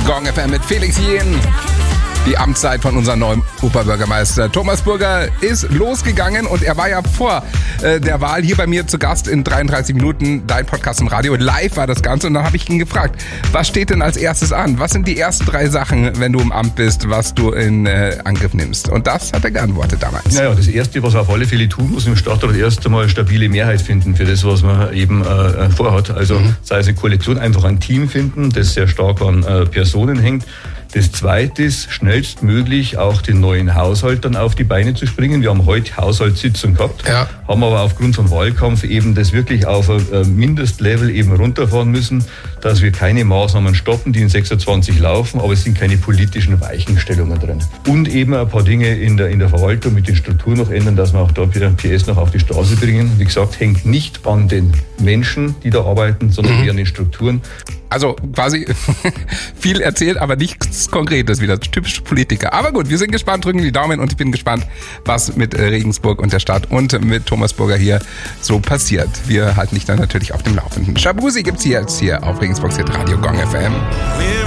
Gong FM mit Felix Jähn. Die Amtszeit von unserem neuen Oberbürgermeister Thomas Burger ist losgegangen und er war ja vor der Wahl hier bei mir zu Gast in 33 Minuten, dein Podcast im Radio. Live war das Ganze und dann habe ich ihn gefragt, was steht denn als erstes an? Was sind die ersten 3 Sachen, wenn du im Amt bist, was du in Angriff nimmst? Und das hat er geantwortet damals. Naja, das Erste, was er auf alle Fälle tun muss im Stadtrat, erst einmal eine stabile Mehrheit finden für das, was man eben vorhat. Also sei es eine Koalition, einfach ein Team finden, das sehr stark an Personen hängt. Das Zweite ist, schnellstmöglich auch den neuen Haushalt dann auf die Beine zu springen. Wir haben heute Haushaltssitzung gehabt, haben aber aufgrund von Wahlkampf eben das wirklich auf ein Mindestlevel eben runterfahren müssen, dass wir keine Maßnahmen stoppen, die in 26 laufen, aber es sind keine politischen Weichenstellungen drin. Und eben ein paar Dinge in der Verwaltung mit den Strukturen noch ändern, dass wir auch da wieder PS noch auf die Straße bringen. Wie gesagt, hängt nicht an den Menschen, die da arbeiten, sondern eher an den Strukturen. Also quasi viel erzählt, aber nichts Konkretes, wieder typisch Politiker. Aber gut, wir sind gespannt, drücken die Daumen und ich bin gespannt, was mit Regensburg und der Stadt und mit Thomas Burger hier so passiert. Wir halten dich dann natürlich auf dem Laufenden. Shabuzi gibt's jetzt hier auf Regensburgs Hit Radio Gong FM.